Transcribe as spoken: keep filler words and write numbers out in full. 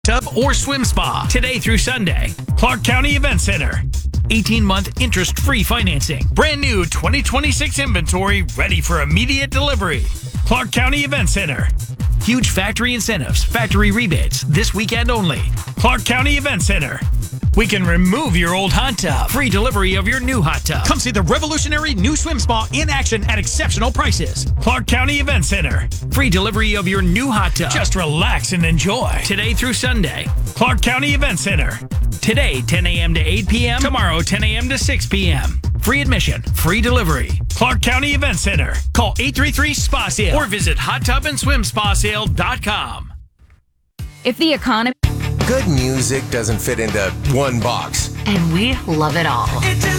Tub or swim spa today through Sunday. Clark County Event Center. eighteen-month interest-free financing. Brand new twenty twenty-six inventory ready for immediate delivery. Clark County Event Center. Huge factory incentives, factory rebates, this weekend only. Clark County Event Center. We can remove your old hot tub. Free delivery of your new hot tub. Come see the revolutionary new swim spa in action at exceptional prices. Clark County Event Center. Free delivery of your new hot tub. Just relax and enjoy. Today through Sunday. Clark County Event Center. Today, ten a.m. to eight p.m. Tomorrow, ten a.m. to six p.m. Free admission, free delivery. Clark County Event Center. Call eight three three S P A sale or visit hot tub and swim spa sale dot com. If the economy... Good music doesn't fit into one box. And we love it all. It just